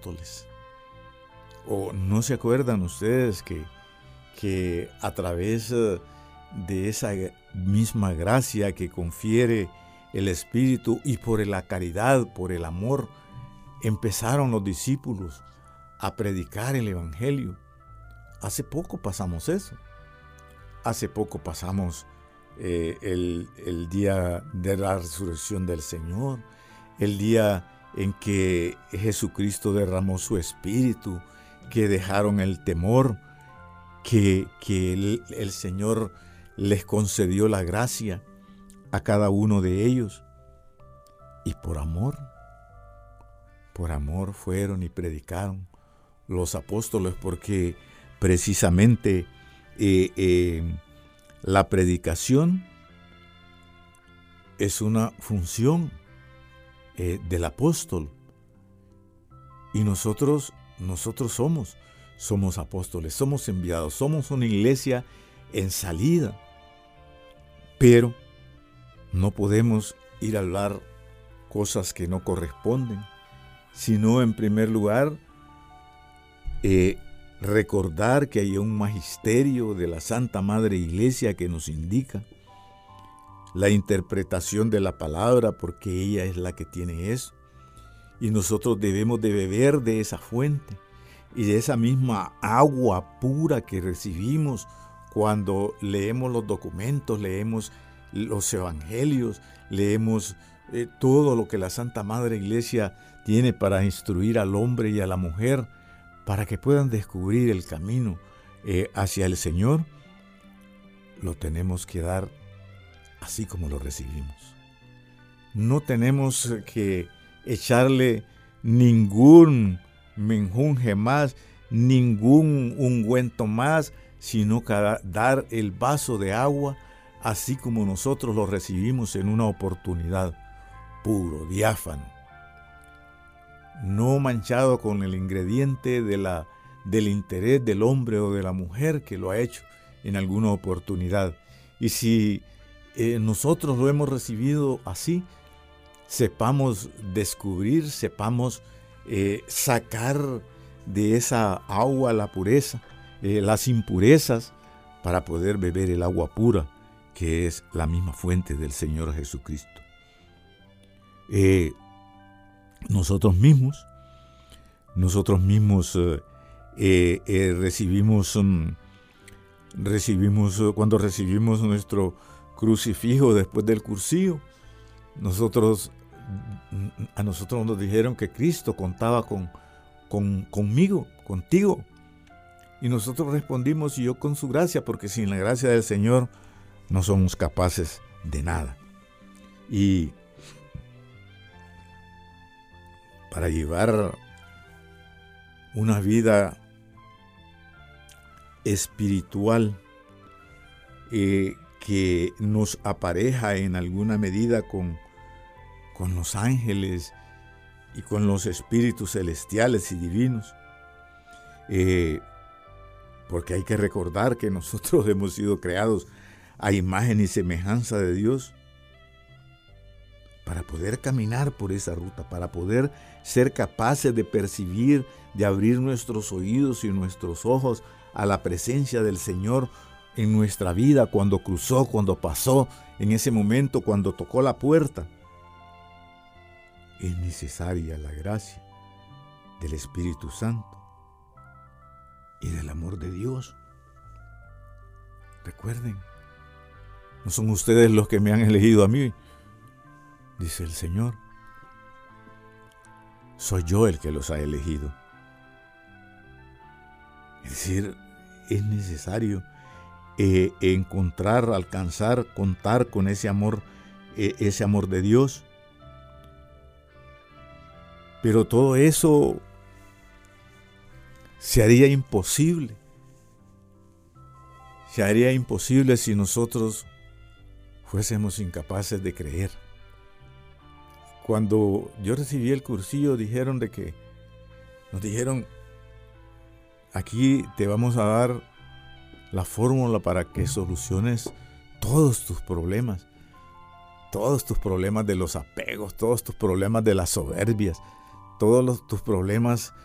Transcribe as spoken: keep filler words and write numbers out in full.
apóstoles. ¿O no se acuerdan ustedes que, que a través de esa misma gracia que confiere el Espíritu y por la caridad, por el amor, empezaron los discípulos a predicar el Evangelio? Hace poco pasamos eso. Hace poco pasamos eh, el, el día de la resurrección del Señor, el día en que Jesucristo derramó su Espíritu, que dejaron el temor, que, que el, el Señor les concedió la gracia a cada uno de ellos. Y por amor, por amor fueron y predicaron los apóstoles, porque precisamente eh, eh, la predicación es una función eh, del apóstol. Y nosotros, nosotros somos, somos apóstoles, somos enviados, somos una iglesia en salida. Pero no podemos ir a hablar cosas que no corresponden, sino en primer lugar eh, recordar que hay un magisterio de la Santa Madre Iglesia que nos indica la interpretación de la palabra, porque ella es la que tiene eso. Y nosotros debemos de beber de esa fuente y de esa misma agua pura que recibimos cuando leemos los documentos, leemos los evangelios, leemos eh, todo lo que la Santa Madre Iglesia tiene para instruir al hombre y a la mujer, para que puedan descubrir el camino eh, hacia el Señor. Lo tenemos que dar así como lo recibimos. No tenemos que echarle ningún menjunje más, ningún ungüento más, sino que dar el vaso de agua así como nosotros lo recibimos en una oportunidad, puro, diáfano, no manchado con el ingrediente de la, del interés del hombre o de la mujer que lo ha hecho en alguna oportunidad. Y si eh, nosotros lo hemos recibido así, sepamos descubrir, sepamos eh, sacar de esa agua la pureza, eh, las impurezas, para poder beber el agua pura, que es la misma fuente del Señor Jesucristo. Eh, nosotros mismos, nosotros mismos eh, eh, eh, recibimos, um, recibimos uh, cuando recibimos nuestro crucifijo después del cursillo, nosotros, a nosotros nos dijeron que Cristo contaba con, con, conmigo, contigo. Y nosotros respondimos: y yo con su gracia, porque sin la gracia del Señor no somos capaces de nada. Y para llevar una vida espiritual eh, que nos apareja en alguna medida con, con los ángeles y con los espíritus celestiales y divinos, eh, porque hay que recordar que nosotros hemos sido creados a imagen y semejanza de Dios, para poder caminar por esa ruta, para poder ser capaces de percibir, de abrir nuestros oídos y nuestros ojos a la presencia del Señor en nuestra vida, cuando cruzó, cuando pasó, en ese momento, cuando tocó la puerta. Es necesaria la gracia del Espíritu Santo y del amor de Dios. Recuerden, no son ustedes los que me han elegido a mí, dice el Señor. Soy yo el que los ha elegido. Es decir, es necesario eh, encontrar, alcanzar, contar con ese amor, eh, ese amor de Dios. Pero todo eso se haría imposible. Se haría imposible si nosotros fuésemos incapaces de creer. Cuando yo recibí el cursillo, dijeron de que, nos dijeron: aquí te vamos a dar la fórmula para que soluciones todos tus problemas, todos tus problemas de los apegos, todos tus problemas de las soberbias, todos los, tus problemas